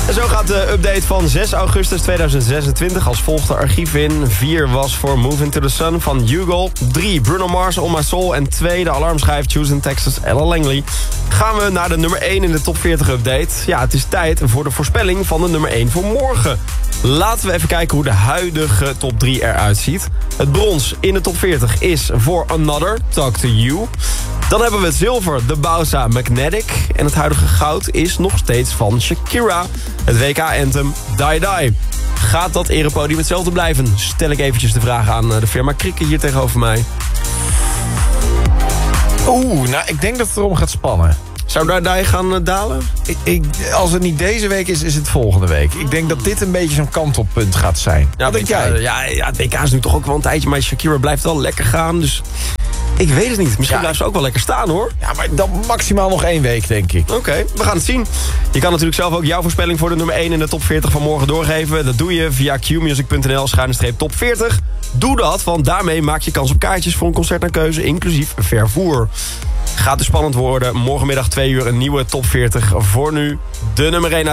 En zo gaat de update van 6 augustus 2026 als volgt de archief in. 4 was voor Move Into The Sun van Hugo. 3 Bruno Mars, On My Soul. En 2 de alarmschijf Choose in Texas, Ella Langley. Gaan we naar de nummer 1 in de top 40 update. Ja, het is tijd voor de voorspelling van de nummer 1 voor morgen. Laten we even kijken hoe de huidige top 3 eruit ziet. Het brons in de top 40 is voor Another, Talk To You. Dan hebben we het zilver, de Bausa Magnetic. En het huidige goud is nog steeds van Shakira. Het WK-anthem Die Die. Gaat dat erepodium hetzelfde blijven? Stel ik eventjes de vraag aan de firma Krikke hier tegenover mij. Nou, ik denk dat het erom gaat spannen. Zou Die gaan dalen? Als het niet deze week is, is het volgende week. Ik denk dat dit een beetje zo'n kantelpunt gaat zijn. Ja, Wat denk jij? Ja, het WK is nu toch ook wel een tijdje, maar Shakira blijft wel lekker gaan, dus ik weet het niet. Misschien blijft ze ook wel lekker staan, hoor. Ja, maar dan maximaal nog 1 week, denk ik. Oké, we gaan het zien. Je kan natuurlijk zelf ook jouw voorspelling voor de nummer 1 in de top 40 van morgen doorgeven. Dat doe je via qmusic.nl/top 40. Doe dat, want daarmee maak je kans op kaartjes voor een concert naar keuze, inclusief vervoer. Gaat dus spannend worden. Morgenmiddag 2 uur een nieuwe top 40. Voor nu de nummer 1 uit